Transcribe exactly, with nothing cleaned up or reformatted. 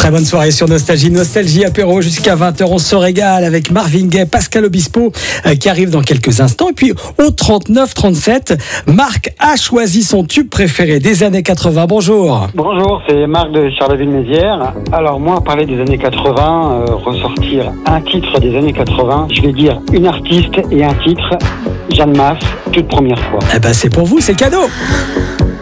Très bonne soirée sur Nostalgie. Nostalgie apéro jusqu'à vingt heures. On se régale avec Marvin Gaye, Pascal Obispo euh, qui arrive dans quelques instants. Et puis au trente-neuf trente-sept, Marc a choisi son tube préféré des années quatre-vingts. Bonjour. Bonjour, c'est Marc de Charleville-Mézières. Alors moi, parler des années quatre-vingts, euh, ressortir un titre des années quatre-vingts, je vais dire une artiste et un titre, Jeanne Masse, toute première fois. Eh ben c'est pour vous, c'est cadeau.